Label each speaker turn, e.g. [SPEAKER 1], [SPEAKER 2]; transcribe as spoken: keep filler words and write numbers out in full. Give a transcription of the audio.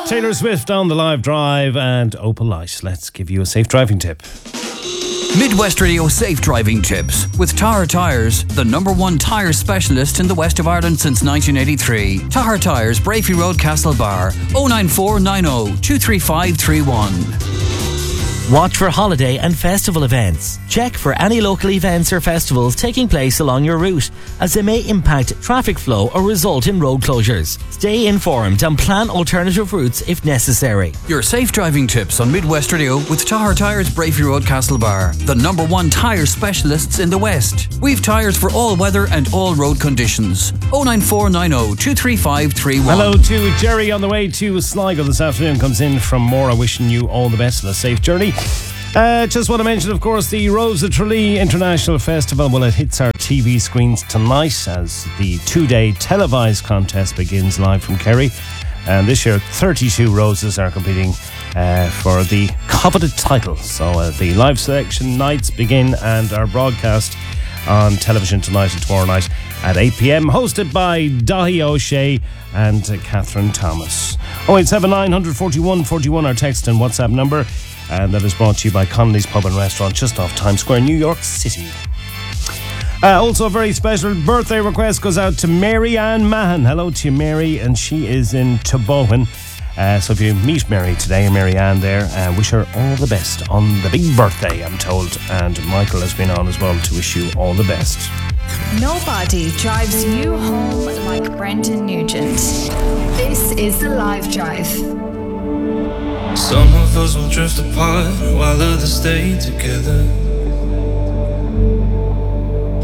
[SPEAKER 1] Taylor Swift on the live drive and Opal Light. Let's give you a safe driving tip.
[SPEAKER 2] Midwest Radio Safe Driving Tips with Tahar Tyres, the number one tyre specialist in the west of Ireland since nineteen eighty-three. Tahar Tyres, Brafey Road, Castlebar. oh nine four nine oh two three five three one.
[SPEAKER 3] Watch for holiday and festival events. Check for any local events or festivals taking place along your route, as they may impact traffic flow or result in road closures. Stay informed and plan alternative routes if necessary.
[SPEAKER 2] Your safe driving tips on Midwest Radio with Tahar Tyres, Brafey Road, Castlebar, the number one tyre specialists in the West. We've tyres for all weather and all road conditions. oh nine four nine oh two three five three one.
[SPEAKER 1] Hello to Jerry on the way to Sligo this afternoon. Comes in from Mora, wishing you all the best and a safe journey. Uh, just want to mention, of course, the Rose of Tralee International Festival. Well, it hits our T V screens tonight as the two-day televised contest begins live from Kerry. And this year, thirty-two roses are competing uh, for the coveted title. So uh, the live selection nights begin and are broadcast on television tonight and tomorrow night at eight p.m. Hosted by Dahi O'Shea and uh, Catherine Thomas. oh eight seven nine, one four one, four one, our text and WhatsApp number. And that is brought to you by Connolly's Pub and Restaurant just off Times Square, New York City. Uh, also, a very special birthday request goes out to Mary Ann Mahan. Hello to you, Mary, and she is in Tobohan. Uh, so if you meet Mary today, Mary Ann there, uh, wish her all the best on the big birthday, I'm told. And Michael has been on as well to wish you all the best.
[SPEAKER 4] Nobody drives you home like Brendan Nugent. This is The Live Drive.
[SPEAKER 5] Some of us will drift apart while others stay together.